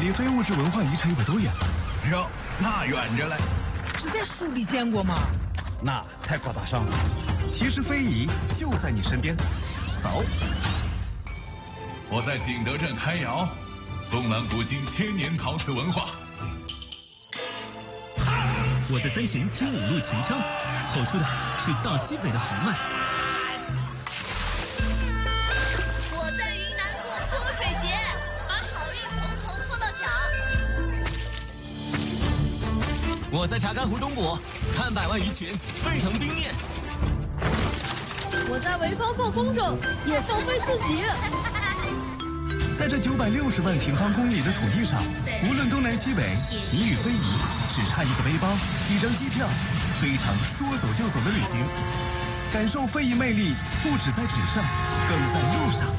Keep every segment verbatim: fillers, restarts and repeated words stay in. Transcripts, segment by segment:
离非物质文化遗产有多远了？ 哟，那远着嘞。 只在书里见过吗？ 那太高大上了。 其实非遗就在你身边。走。 我在景德镇开窑，纵览古今千年陶瓷文化。 我在三秦听五路秦腔，吼出的是大西北的豪迈。 我在云南过泼水节，把好运从头泼到脚。 我在查干湖东部看百万鱼群沸腾冰面。 我在潍坊放风筝，也放飞自己。 在这九百六十万平方公里的土地上，无论东南西北，你与非遗只差一个背包、一张机票，非常说走就走的旅行。感受非遗魅力，不只在纸上，更在路上。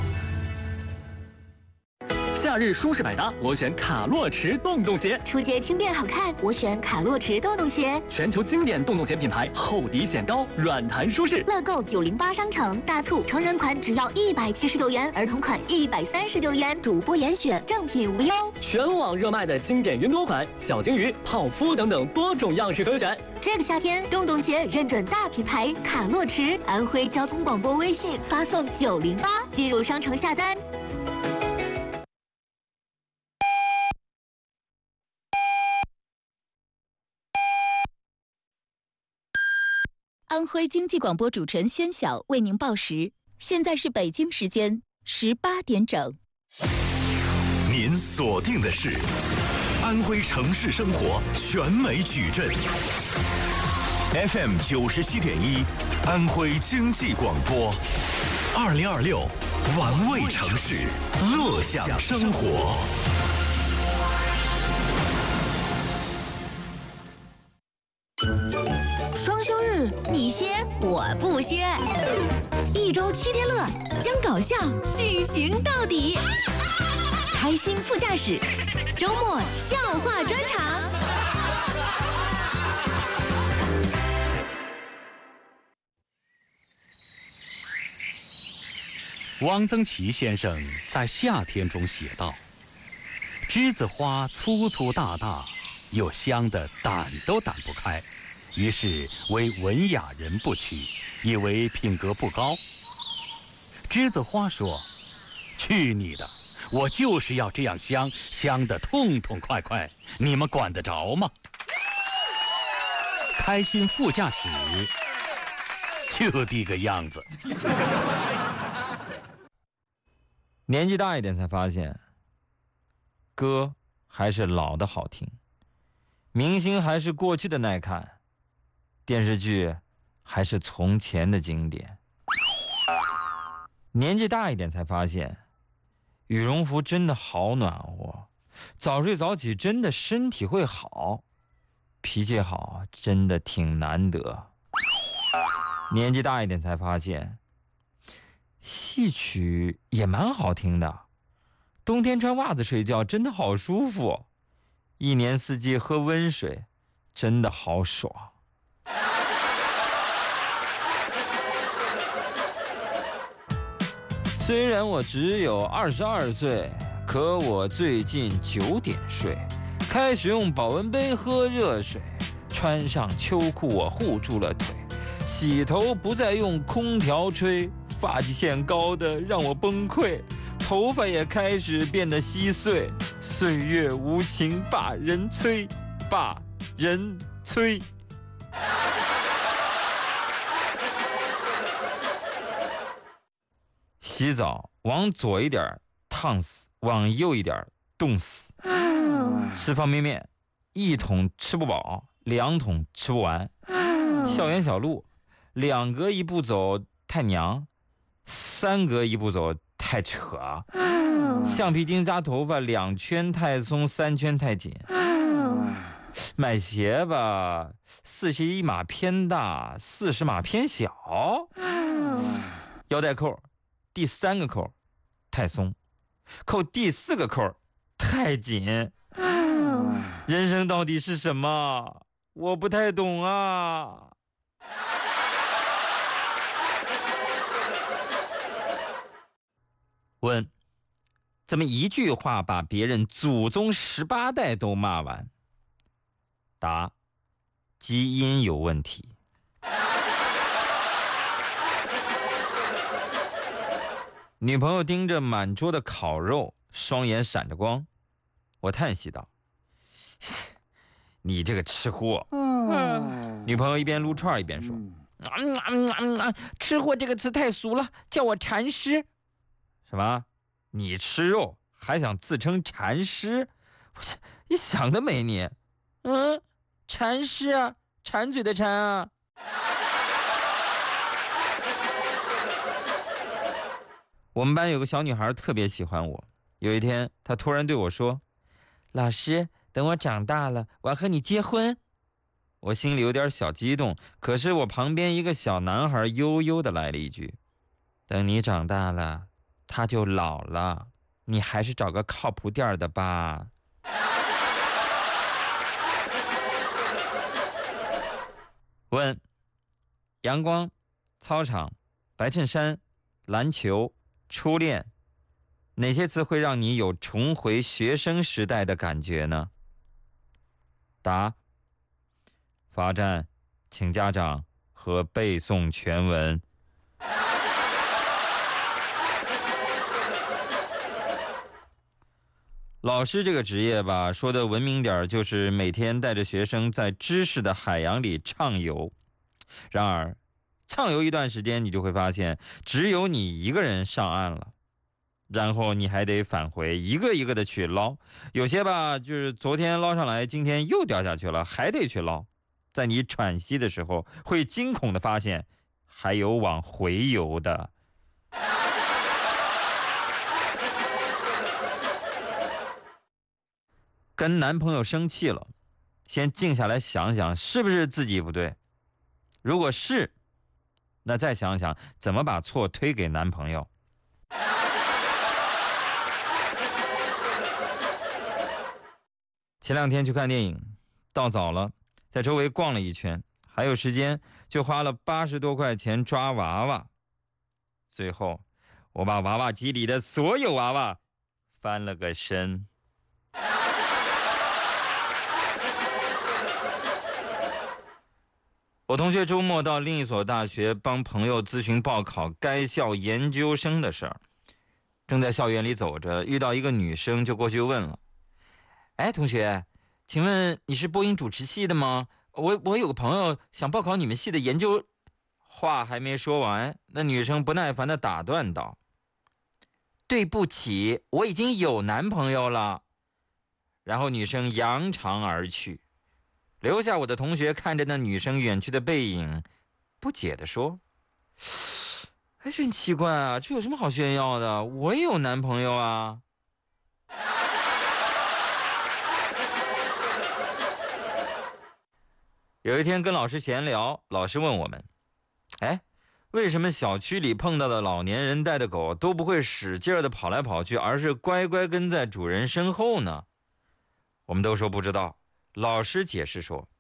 夏日舒适百搭，我选卡洛驰洞洞鞋。 出街轻便好看，我选卡洛驰洞洞鞋。 全球经典洞洞鞋品牌，厚底显高，软弹舒适。 乐购九零八商城大促，成人款只要一百七十九元，儿童款一百三十九元，主播严选，正品无忧。 全网热卖的经典云朵款、小金鱼、泡芙等等多种样式可选。 这个夏天，洞洞鞋认准大品牌卡洛驰，安徽交通广播微信发送九零八进入商城下单。 安徽经济广播主持人宣晓为您报时，现在是北京时间十八点整。 您锁定的是安徽城市生活全美矩阵 F M 九十七点一，安徽经济广播，二零二六玩味城市，乐享生活。 双休日，你歇我不歇，一周七天乐，将搞笑进行到底。开心副驾驶，周末笑话专场。 汪曾祺先生在《夏天》中写道：“栀子花粗粗大大，又香得掸都掸不开。”于是为文雅人不取，以为品格不高。栀子花说：“去你的！我就是要这样香，香得痛痛快快，你们管得着吗？”开心副驾驶就这个样子。 年纪大一点才发现，歌还是老的好听，明星还是过去的耐看，电视剧还是从前的经典。年纪大一点才发现，羽绒服真的好暖和，早睡早起真的身体会好，脾气好真的挺难得。年纪大一点才发现，戏曲也蛮好听的，冬天穿袜子睡觉真的好舒服，一年四季喝温水真的好爽。虽然我只有二十二岁，可我最近九点睡，开始用保温杯喝热水，穿上秋裤我护住了腿，洗头不再用空调吹，发际线高的让我崩溃，头发也开始变得稀碎，岁月无情把人催，把人催。洗澡往左一点烫死，往右一点冻死。吃方便面，一桶吃不饱，两桶吃不完。校园小路，两格一步走太娘，三格一步走太扯。橡皮筋扎头发，两圈太松，三圈太紧。买鞋吧，四十一码偏大，四十码偏小。腰带扣，第三个扣太松，扣第四个扣太紧。人生到底是什么？我不太懂啊。 问： 怎么一句话把别人祖宗十八代都骂完？答：基因有问题。女朋友盯着满桌的烤肉，双眼闪着光。我叹息道：你这个吃货。嗯、女朋友一边撸串一边说：嗯嗯嗯嗯、吃货这个词太俗了，叫我禅师。什么？你吃肉还想自称禅师？我你想得美你！嗯，禅师啊，馋嘴的馋啊。我们班有个小女孩特别喜欢我。有一天，她突然对我说：老师，等我长大了，我要和你结婚。我心里有点小激动，可是我旁边一个小男孩悠悠地来了一句：等你长大了，他就老了，你还是找个靠谱点的吧。问：阳光、操场、白衬衫、篮球、初恋，哪些词会让你有重回学生时代的感觉呢？答：罚站、请家长和背诵全文。老师这个职业吧，说的文明点，就是每天带着学生在知识的海洋里畅游。然而，畅游一段时间，你就会发现，只有你一个人上岸了，然后你还得返回，一个一个的去捞。有些吧，就是昨天捞上来，今天又掉下去了，还得去捞。在你喘息的时候，会惊恐的发现，还有往回游的。跟男朋友生气了，先静下来想想是不是自己不对。如果是，那再想想怎么把错推给男朋友。前两天去看电影，到早了，在周围逛了一圈，还有时间，就花了八十多块钱抓娃娃。最后，我把娃娃机里的所有娃娃翻了个身。我同学周末到另一所大学帮朋友咨询报考该校研究生的事儿，正在校园里走着，遇到一个女生，就过去问了：哎，同学，请问你是播音主持系的吗？我我有个朋友想报考你们系的研究。话还没说完，那女生不耐烦地打断道：对不起，我已经有男朋友了。然后女生扬长而去，留下我的同学看着那女生远去的背影，不解地说：哎，真奇怪啊，这有什么好炫耀的？我也有男朋友啊。有一天跟老师闲聊，老师问我们：哎，为什么小区里碰到的老年人带的狗都不会使劲的跑来跑去，而是乖乖跟在主人身后呢？我们都说不知道。老师解释说，